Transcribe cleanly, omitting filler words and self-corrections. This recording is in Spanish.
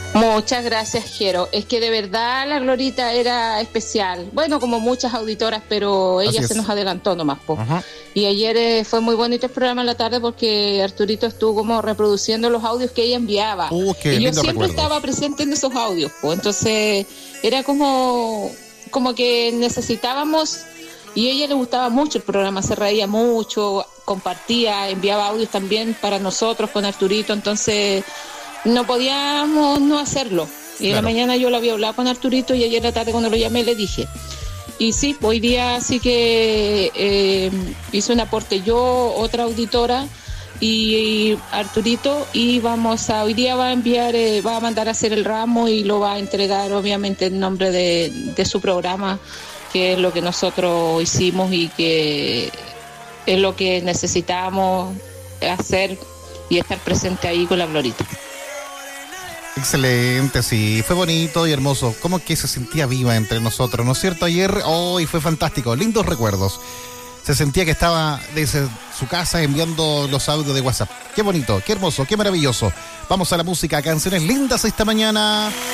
Muchas gracias, Jero. Es que de verdad la Glorita era especial. Bueno, como muchas auditoras, pero ella se nos adelantó nomás, po. Ajá. Y ayer fue muy bonito el programa en la tarde porque Arturito estuvo como reproduciendo los audios que ella enviaba. Qué y yo lindo siempre recuerdo. estaba presente en esos audios, po. Entonces era como que necesitábamos, y a ella le gustaba mucho el programa, se reía mucho, compartía, enviaba audios también para nosotros con Arturito, entonces no podíamos no hacerlo. Y en la mañana yo lo había hablado con Arturito y ayer en la tarde cuando lo llamé le dije. Y sí, hoy día sí que hice un aporte yo, otra auditora y Arturito, y hoy día va a enviar, va a mandar a hacer el ramo y lo va a entregar obviamente en nombre de su programa, que es lo que nosotros hicimos y que es lo que necesitamos hacer y estar presente ahí con la Glorita. Excelente, sí, fue bonito y hermoso. Como que se sentía viva entre nosotros, ¿no es cierto? Ayer, hoy fue fantástico, lindos recuerdos. Se sentía que estaba desde su casa enviando los audios de WhatsApp. Qué bonito, qué hermoso, qué maravilloso. Vamos a la música, canciones lindas esta mañana.